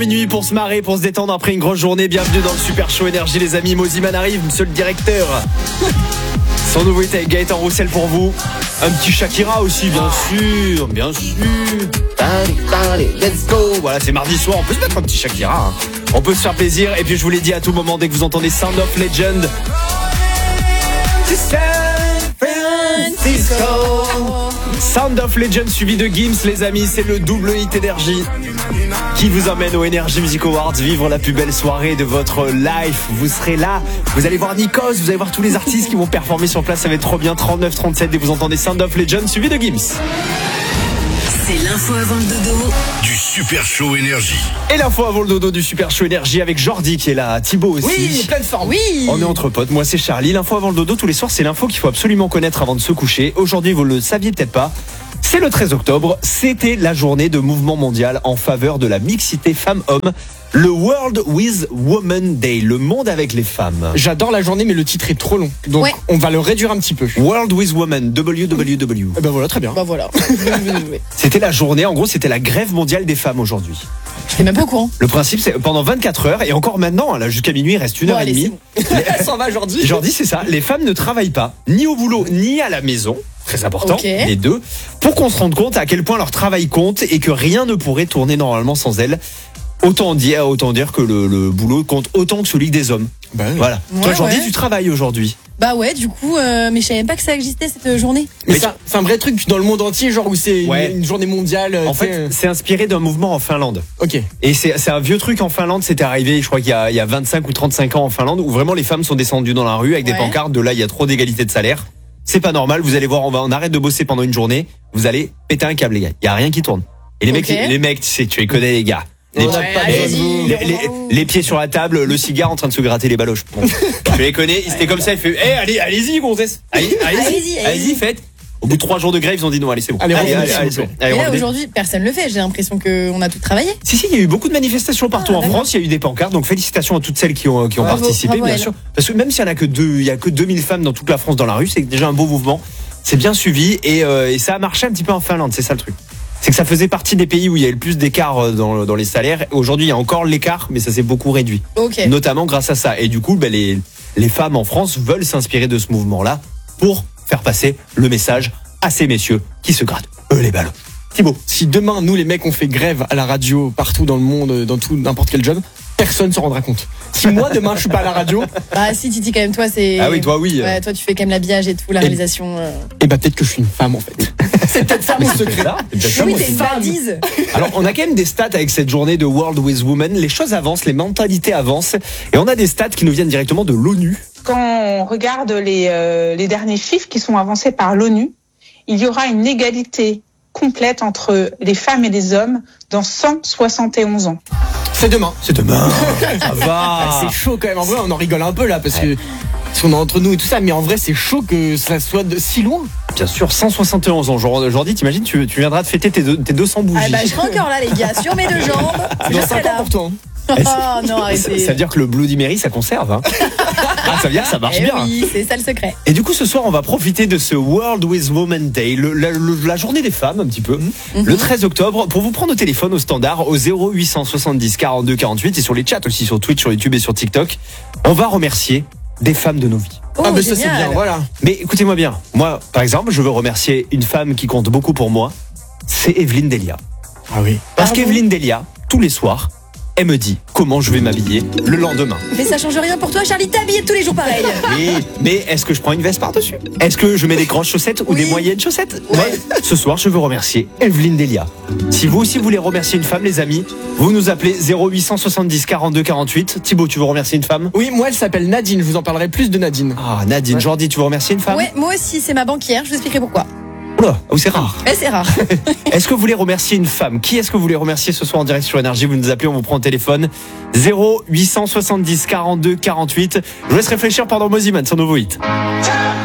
Minuit pour se marrer, pour se détendre après une grosse journée. Bienvenue dans le Super Show Énergie les amis. Moziman arrive, monsieur le directeur. Son nouveau hit avec Gaëtan Roussel pour vous. Un petit Shakira aussi, bien sûr. Allez, let's go. Voilà, c'est mardi soir, on peut se mettre un petit Shakira, hein. On peut se faire plaisir. Et puis je vous l'ai dit à tout moment, dès que vous entendez Sound of Legend, Sound of Legend suivi de Gims, les amis, c'est le double hit énergie qui vous emmène au Energy Music Awards, vivre la plus belle soirée de votre life. Vous serez là, vous allez voir Nikos, vous allez voir tous les artistes qui vont performer sur place, ça va être trop bien. 39-37 et vous entendez Sound of Legend suivi de Gims. C'est l'info avant le dodo du Super Show Énergie. Et l'info avant le dodo du Super Show Énergie avec Jordi qui est là, Thibaut aussi. Oui, pleine forme. Oui. On est entre potes, moi c'est Charlie. L'info avant le dodo tous les soirs, c'est l'info qu'il faut absolument connaître avant de se coucher. Aujourd'hui, vous le saviez peut-être pas, c'est le 13 octobre, c'était la journée de mouvement mondial en faveur de la mixité femmes-hommes. Le World with Women Day, le monde avec les femmes. J'adore la journée, mais le titre est trop long. Donc, on va le réduire un petit peu. World with Women, WWW. Ben voilà, très bien. Ben voilà. C'était la journée, en gros, c'était la grève mondiale des femmes aujourd'hui. J'étais même pas au courant. Le principe, c'est pendant 24 heures, et encore maintenant, là, jusqu'à minuit, il reste 1h30. Bon, Elle s'en va, Jordi. Jordi, c'est ça. Les femmes ne travaillent pas, ni au boulot, ni à la maison. Très important, les deux. Pour qu'on se rende compte à quel point leur travail compte et que rien ne pourrait tourner normalement sans elles. Autant dire que le boulot compte autant que celui des hommes. Bah oui. Voilà. Ouais, toi, Jordi, tu travailles aujourd'hui. Bah ouais, du coup, mais je savais même pas que ça existait cette journée. Mais c'est un vrai truc dans le monde entier, genre où c'est une journée mondiale. En fait, c'est inspiré d'un mouvement en Finlande. Ok. Et c'est un vieux truc en Finlande. C'était arrivé, je crois qu'il y a 25 ou 35 ans en Finlande, où vraiment les femmes sont descendues dans la rue avec des pancartes de là, il y a trop d'égalité de salaire. C'est pas normal. Vous allez voir, on arrête de bosser pendant une journée. Vous allez péter un câble, les gars. Il y a rien qui tourne. Et les mecs, tu sais, tu les connais, les gars. Les pieds sur la table, le cigare en train de se gratter les baloches. Bon. Tu les connais, ils étaient comme ça, ils fait allez-y, gonzesse. Allez-y, faites. Au bout de 3 jours de grève, ils ont dit non, allez, c'est bon. Allez, c'est bon. Et là, aujourd'hui, personne le fait. J'ai l'impression qu'on a tout travaillé. Si, il y a eu beaucoup de manifestations partout en France. Il y a eu des pancartes. Donc, félicitations à toutes celles qui ont participé, bien sûr. Parce que même s'il y en a que 2000 femmes dans toute la France dans la rue, c'est déjà un beau mouvement. C'est bien suivi et ça a marché un petit peu en Finlande. C'est ça le truc. C'est que ça faisait partie des pays où il y a eu le plus d'écart dans les salaires. Aujourd'hui, il y a encore l'écart, mais ça s'est beaucoup réduit. Notamment grâce à ça. Et du coup, les femmes en France veulent s'inspirer de ce mouvement-là pour faire passer le message à ces messieurs qui se grattent les ballons. Thibaut. Si demain, nous les mecs, on fait grève à la radio partout dans le monde, dans tout n'importe quel job, personne ne se rendra compte. Si moi demain je suis pas à la radio. Bah si, Titi, quand même, toi c'est. Ah oui, toi oui. Ouais, toi tu fais quand même l'habillage et tout, la réalisation. Et bah peut-être que je suis une femme en fait. C'est peut-être ça mon secret. Oui, t'es une badise. Alors on a quand même des stats avec cette journée de World with Women. Les choses avancent, les mentalités avancent. Et on a des stats qui nous viennent directement de l'ONU. Quand on regarde les derniers chiffres qui sont avancés par l'ONU, il y aura une égalité complète entre les femmes et les hommes dans 171 ans. C'est demain. Ça va. C'est chaud quand même. En vrai, on en rigole un peu là parce qu'on est entre nous et tout ça, mais en vrai, c'est chaud que ça soit si loin. Bien sûr, 171 ans. Aujourd'hui, t'imagines, tu viendras de fêter tes 200 bougies. Ah bah je serai encore là, les gars, sur mes 2 jambes. C'est dans 5 ans pour toi. Oh non, arrêtez. Ça veut dire que le Bloody Mary, ça conserve. Hein. Ça veut dire que ça marche bien. Oui, c'est ça le secret. Et du coup, ce soir, on va profiter de ce World with Women Day, la journée des femmes, un petit peu, le 13 octobre, pour vous prendre au téléphone au standard, au 0870 42 48, et sur les chats aussi, sur Twitch, sur YouTube et sur TikTok. On va remercier des femmes de nos vies. Ah mais ça c'est bien, voilà. Mais écoutez-moi bien, moi, par exemple, je veux remercier une femme qui compte beaucoup pour moi, c'est Evelyne Delia. Ah oui. Parce qu'Evelyne Delia, tous les soirs, elle me dit comment je vais m'habiller le lendemain. Mais ça change rien pour toi, Charlie, t'habilles tous les jours pareil. Oui, mais est-ce que je prends une veste par-dessus? Est-ce que je mets des grosses chaussettes ou des moyennes chaussettes? Ouais. Ce soir, je veux remercier Evelyne Delia. Si vous aussi voulez remercier une femme, les amis, vous nous appelez 0870 42 48. Thibaut, tu veux remercier une femme? Oui, moi elle s'appelle Nadine, je vous en parlerai plus de Nadine. Ah, Nadine. Ouais. Jordi, tu veux remercier une femme? Ouais, moi aussi, c'est ma banquière, je vous expliquerai pourquoi. Oula, c'est rare. Ouais, c'est rare. Est-ce que vous voulez remercier une femme? Qui est-ce que vous voulez remercier ce soir en direct sur Énergie? Vous nous appelez, on vous prend au téléphone. 0870 42 48. Je vous laisse réfléchir pendant Moziman, son nouveau hit.